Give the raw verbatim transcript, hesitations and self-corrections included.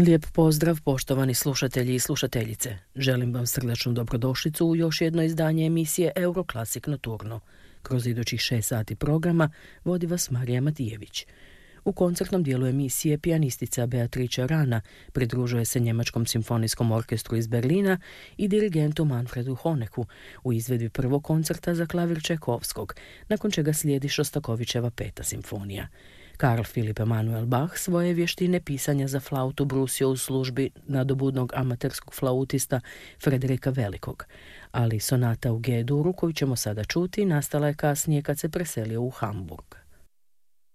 Lijep pozdrav poštovani slušatelji i slušateljice. Želim vam srdačnu dobrodošlicu u još jedno izdanje emisije Euroclassic Nocturno. Kroz idućih šest sati programa vodi vas Marija Matijević. U koncertnom dijelu emisije pijanistica Beatrice Rana pridružuje se Njemačkom simfonijskom orkestru iz Berlina i dirigentu Manfredu Honeku u izvedbi prvog koncerta za klavir Čajkovskog, nakon čega slijedi Šostakovićeva peta simfonija. Karl Philipp Emanuel Bach svoje vještine pisanja za flautu brusio u službi nadobudnog amaterskog flautista Frederika Velikog, ali sonata u G-duru koju ćemo sada čuti nastala je kasnije kad se preselio u Hamburg.